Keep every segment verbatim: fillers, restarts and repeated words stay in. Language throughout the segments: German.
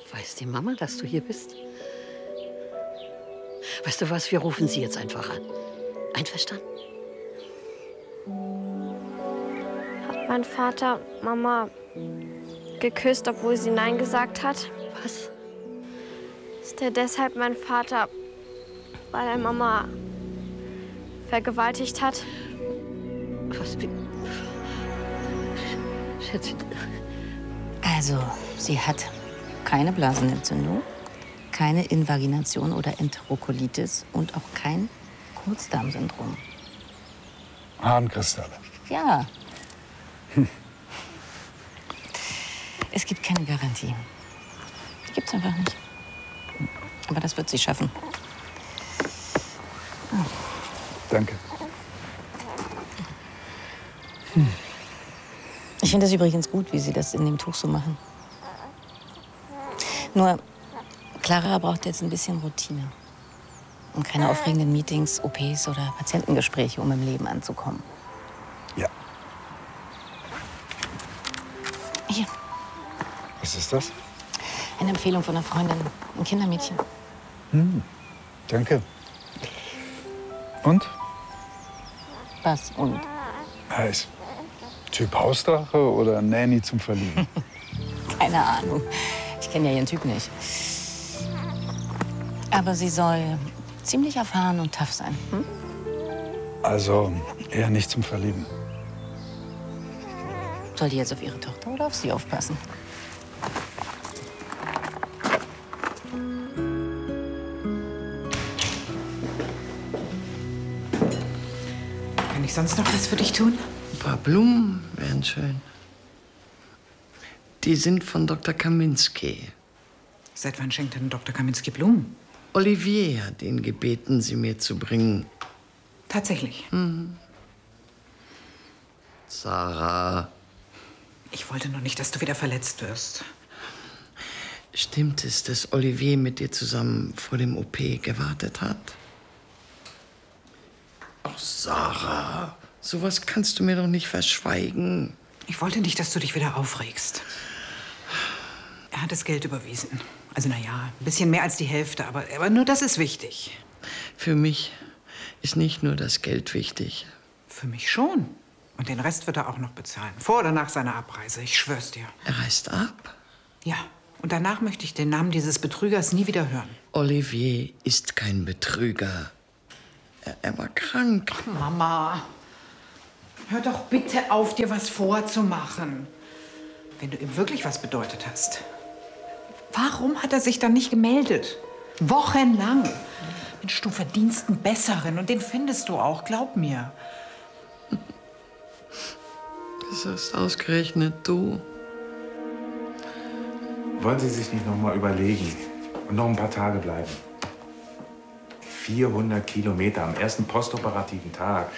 Weiß die Mama, dass du hier bist? Weißt du was, wir rufen sie jetzt einfach an. Einverstanden? Hat mein Vater Mama geküsst, obwohl sie Nein gesagt hat? Was? Ist er deshalb mein Vater, weil er Mama vergewaltigt hat? Was? Wie? Schätzchen. Also, sie hat keine Blasenentzündung, keine Invagination oder Enterokolitis und auch kein Kurzdarmsyndrom. Harnkristalle. Ja. Hm. Es gibt keine Garantie. Gibt's einfach nicht. Aber das wird sie schaffen. Oh. Danke. Hm. Ich finde es übrigens gut, wie Sie das in dem Tuch so machen. Nur, Clara braucht jetzt ein bisschen Routine. Und keine aufregenden Meetings, O Ps oder Patientengespräche, um im Leben anzukommen. Ja. Hier. Was ist das? Eine Empfehlung von einer Freundin, ein Kindermädchen. Hm. Danke. Und? Was und? Heiß. Typ Hausdrache oder Nanny zum Verlieben? Keine Ahnung. Ich kenne ja ihren Typ nicht. Aber sie soll ziemlich erfahren und tough sein. Hm? Also eher nicht zum Verlieben. Soll die jetzt auf ihre Tochter oder auf sie aufpassen? Kann ich sonst noch was für dich tun? Ein paar Blumen wären schön. Die sind von Doktor Kaminski. Seit wann schenkt denn Doktor Kaminski Blumen? Olivier hat ihn gebeten, sie mir zu bringen. Tatsächlich? Mhm. Sarah. Ich wollte nur nicht, dass du wieder verletzt wirst. Stimmt es, dass Olivier mit dir zusammen vor dem O P gewartet hat? Ach, Sarah, sowas kannst du mir doch nicht verschweigen. Ich wollte nicht, dass du dich wieder aufregst. Er hat das Geld überwiesen. Also, na ja, ein bisschen mehr als die Hälfte, aber, aber nur das ist wichtig. Für mich ist nicht nur das Geld wichtig. Für mich schon. Und den Rest wird er auch noch bezahlen. Vor oder nach seiner Abreise, ich schwör's dir. Er reist ab? Ja. Und danach möchte ich den Namen dieses Betrügers nie wieder hören. Olivier ist kein Betrüger. Er, er war krank. Ach, Mama. Hör doch bitte auf, dir was vorzumachen. Wenn du ihm wirklich was bedeutet hast. Warum hat er sich dann nicht gemeldet? Wochenlang. Mensch, du verdienst einen Besseren und den findest du auch, glaub mir. Das ist ausgerechnet du. Wollen Sie sich nicht noch mal überlegen und noch ein paar Tage bleiben? vierhundert Kilometer am ersten postoperativen Tag.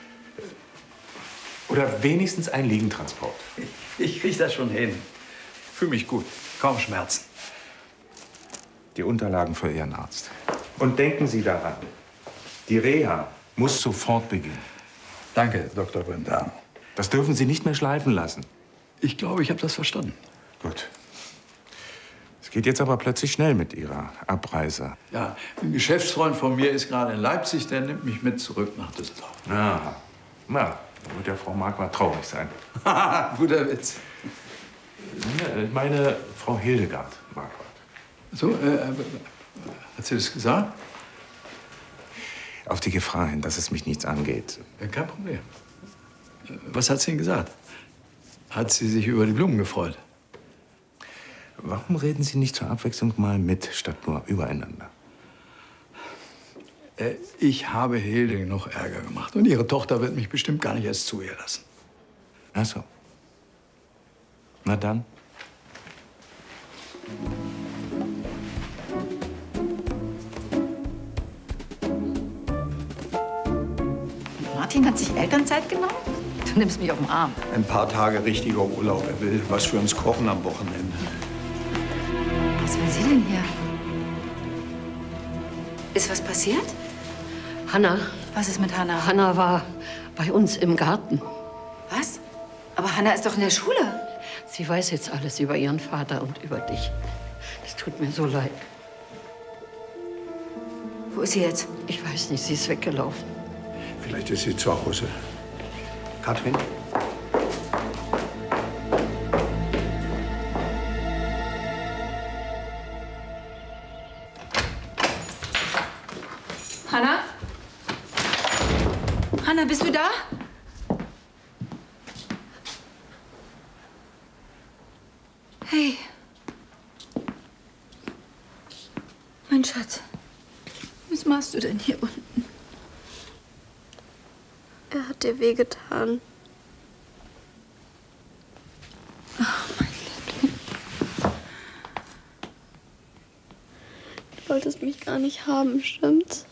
Oder wenigstens ein Liegentransport. Ich krieg das schon hin. Fühl mich gut. Kaum Schmerzen. Die Unterlagen für Ihren Arzt. Und denken Sie daran, die Reha muss sofort beginnen. Danke, Doktor Brendam. Das dürfen Sie nicht mehr schleifen lassen. Ich glaube, ich habe das verstanden. Gut. Es geht jetzt aber plötzlich schnell mit Ihrer Abreise. Ja, ein Geschäftsfreund von mir ist gerade in Leipzig, der nimmt mich mit zurück nach Düsseldorf. Ah, na, da wird ja Frau Marquardt traurig sein. Guter Witz. Ich meine Frau Hildegard Marquardt. So, äh, hat sie das gesagt? Auf die Gefahr hin, dass es mich nichts angeht. Ja, kein Problem. Was hat sie denn gesagt? Hat sie sich über die Blumen gefreut? Warum reden Sie nicht zur Abwechslung mal mit, statt nur übereinander? Äh, ich habe Hilde noch Ärger gemacht. Und ihre Tochter wird mich bestimmt gar nicht erst zu ihr lassen. Ach so. Na dann. Martin hat sich Elternzeit genommen? Du nimmst mich auf den Arm. Ein paar Tage richtiger Urlaub. Er will was für uns kochen am Wochenende. Was will sie denn hier? Ist was passiert? Hanna. Was ist mit Hanna? Hanna war bei uns im Garten. Was? Aber Hanna ist doch in der Schule. Sie weiß jetzt alles über ihren Vater und über dich. Das tut mir so leid. Wo ist sie jetzt? Ich weiß nicht, sie ist weggelaufen. Vielleicht ist sie zu Hause. Katrin? Hanna? Hanna, bist du da? Hey. Mein Schatz. Was machst du denn hier unten? Er hat dir wehgetan. Ach, mein Liebling. Du wolltest mich gar nicht haben, stimmt's?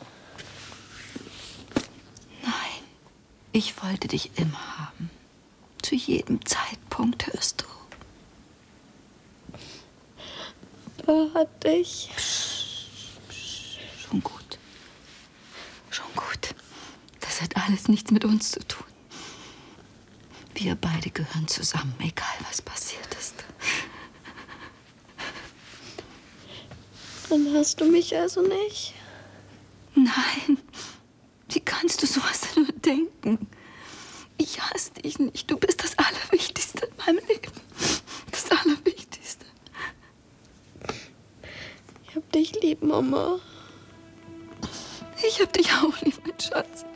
Nein, ich wollte dich immer haben. Zu jedem Zeitpunkt, hörst du. Da hat dich. Schon gut. Schon gut. Das hat alles nichts mit uns zu tun. Wir beide gehören zusammen, egal was passiert ist. Dann hast du mich also nicht? Nein. Wie kannst du sowas denn nur denken? Ich hasse dich nicht. Du bist das Allerwichtigste in meinem Leben. Das Allerwichtigste. Ich hab dich lieb, Mama. Ich hab dich auch lieb, mein Schatz.